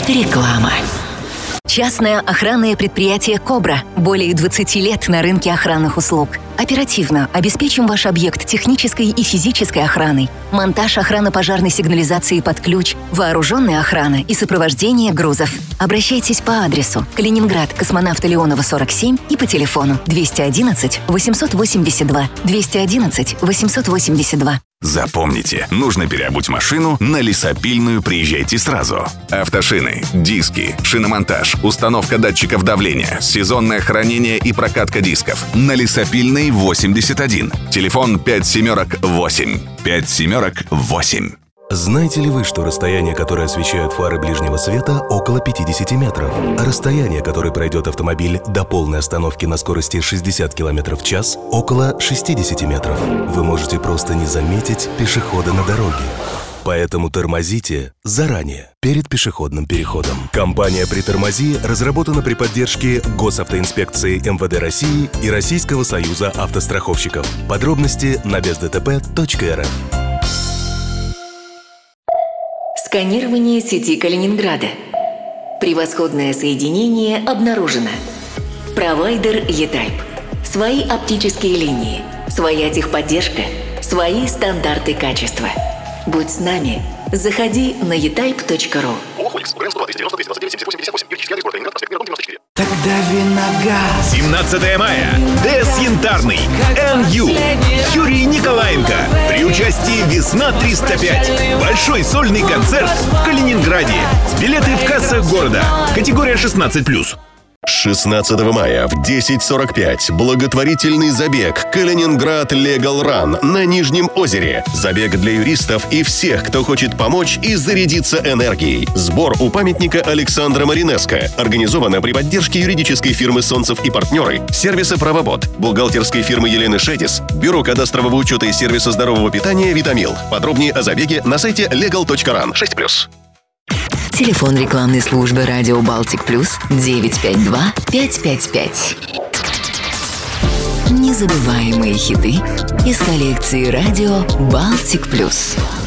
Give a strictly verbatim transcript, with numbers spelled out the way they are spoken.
Реклама. Частное охранное предприятие «Кобра». Более двадцати лет на рынке охранных услуг. Оперативно обеспечим ваш объект технической и физической охраной. Монтаж охранно-пожарной сигнализации под ключ, вооруженная охрана и сопровождение грузов. Обращайтесь по адресу: Калининград, Космонавта Леонова, сорок семь и по телефону двести одиннадцать восемьсот восемьдесят два двести одиннадцать восемьсот восемьдесят два. Запомните, нужно переобуть машину, на Лесопильную приезжайте сразу. Автошины, диски, шиномонтаж, установка датчиков давления, сезонное хранение и прокатка дисков. На Лесопильной восемьдесят один. Телефон пять семерок восемь. пять семерок восемь. Знаете ли вы, что расстояние, которое освещают фары ближнего света, около пятьдесят метров? А расстояние, которое пройдет автомобиль до полной остановки на скорости шестьдесят километров в час, около шестьдесят метров. Вы можете просто не заметить пешехода на дороге. Поэтому тормозите заранее, перед пешеходным переходом. Компания «Притормози» разработана при поддержке Госавтоинспекции эм вэ дэ России и Российского союза автостраховщиков. Подробности на без дэ тэ пэ точка эр эф. Сканирование сети Калининграда. Превосходное соединение обнаружено. Провайдер E-Type. Свои оптические линии, своя техподдержка, свои стандарты качества. Будь с нами. Заходи на e type точка ру. Тогда виногаз. семнадцатое мая. ДЭС Янтарный. эн ю. Юрий Николаенко. При участии Весна триста пять. Большой сольный концерт в Калининграде. Билеты в кассах города. Категория шестнадцать плюс. шестнадцатого мая в десять сорок пять благотворительный забег «Калининград Легал Ран» на Нижнем озере. Забег для юристов и всех, кто хочет помочь и зарядиться энергией. Сбор у памятника Александра Маринеско. Организовано при поддержке юридической фирмы «Солнцев и партнеры», сервиса «Правобот», бухгалтерской фирмы Елены Шедис, Бюро кадастрового учета и сервиса здорового питания «Витамил». Подробнее о забеге на сайте легал точка ран. шесть плюс. Телефон рекламной службы «Радио Балтик Плюс» девять пять два пять пять пять. Незабываемые хиты из коллекции «Радио Балтик Плюс».